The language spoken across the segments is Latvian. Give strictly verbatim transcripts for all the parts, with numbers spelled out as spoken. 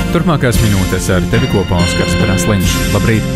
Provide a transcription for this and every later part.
Turpmākās minūtes ar tevi kopā Oskars Prasliņš. Labrīt!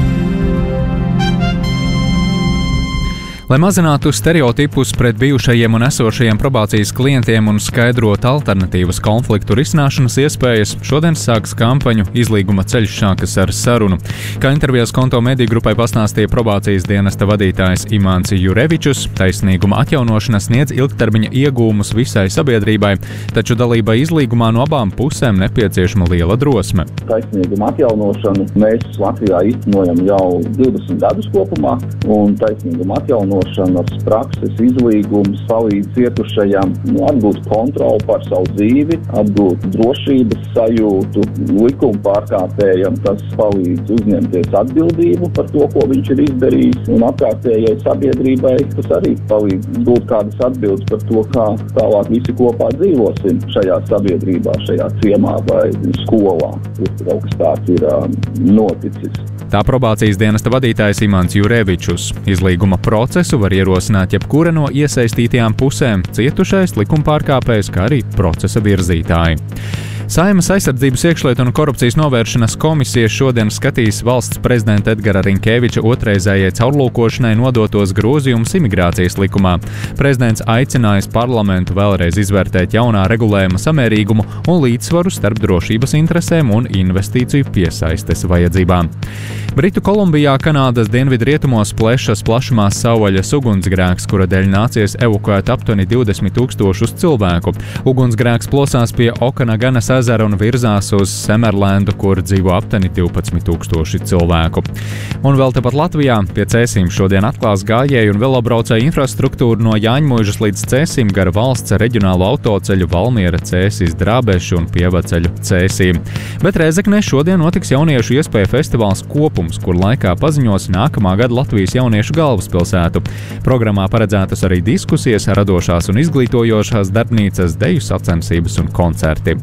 Lai mazinātu stereotipus pret bijušajiem un esošajiem probācijas klientiem un skaidrot alternatīvas konfliktu risināšanas iespējas, šodien sāks kampaņu Izlīguma ceļš sākas ar sarunu. Kā intervijās Konto mediju grupai pastāstīja probācijas dienesta vadītājs Imants Jurevičus, taisnīguma atjaunošana sniedz ilgtermiņa iegūmus visai sabiedrībai, taču dalībai izlīgumā no abām pusēm nepieciešama liela drosme. Taisnīguma atjaunošanu mēs Latvijā īstenojam jau divdesmit gadus kopumā, un taisnīguma atjaunošana prakses izlīgums palīdz cietušajam atgūt kontroli pār savu dzīvi, atgūt drošības sajūtu, likuma pārkāpējam. Tas palīdz uzņemties atbildību par to, ko viņš ir izdarījis, un apkārtējai sabiedrībai tas arī palīdz būt kādas atbildes par to, kā tālāk visi kopā dzīvosim šajā sabiedrībā, šajā ciemā vai skolā, kur kaut kas tāds ir um, noticis. Tā probācijas dienesta vadītājs Imants Jurevičus. Izlīguma procesu var ierosināt jebkura no iesaistītajām pusēm, cietušais, likumpārkāpējs, kā arī procesa virzītāji. Saeimas aizsardzības iekšlietu un korupcijas novēršanas komisija šodien skatīs valsts prezidenta Edgara Rinkēviča otrreizējai caurlūkošanai nodotos grozījumus imigrācijas likumā. Prezidents aicinājis parlamentu vēlreiz izvērtēt jaunā regulējuma samērīgumu un līdzsvaru starp drošības interesēm un investīciju piesaistes vajadzībām. Britu Kolumbijā, Kanādas dienvidu rietumos plešas plašumā savvaļas ugunsgrēks, kura dēļ nācies evakuēt aptuveni divdesmit tūkstošus cilvēku. Ugunsgrēks plosās pie Okanaganas ezera un virzās uz Semerlendu, kur dzīvo aptuveni divpadsmit tūkstoši cilvēku. Un vēl tepat Latvijā pie Cēsīm šodien atklās gājēju un velobraucēju infrastruktūru no Jāņmuižas līdz Cēsīm gar valsts reģionālo autoceļu Valmiera Cēsīs Drābešu un Pievaceļu Cēsīm. Bet Rēzeknē šodien notiks jauniešu iespēju festivāls Kopums, kur laikā paziņos nākamā gada Latvijas jauniešu galvaspilsētu. Programmā paredzētas arī diskusijas, radošās un izglītojošās darbnīcas, deju sacensības un koncerti.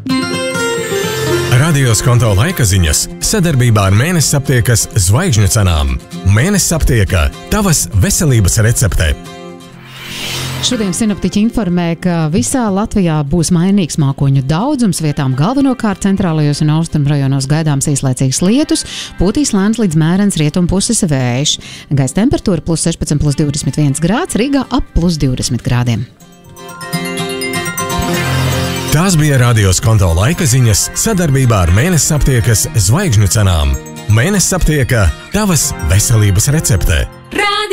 Radio Konto laika ziņas sadarbībā ar Mēnesis aptiekas zvaigžņu cenām. Mēnesis aptieka – tavas veselības recepte. Šodien sinoptiķi informē, ka visā Latvijā būs mainīgs mākoņu daudzums, vietām galvenokārt centrālajos un austrumu rajonos gaidāms īslaicīgs lietus, pūtīs lēns līdz mērens rietumpuses vējš. Gaisa temperatūra plus sešpadsmit plus divdesmit viens grāds, Rīgā ap plus divdesmit grādiem. Tās bija Radio Konto laika ziņas sadarbībā ar Mēnesis aptiekas zvaigžņu cenām. Mēnesis aptieka – tavas veselības recepte.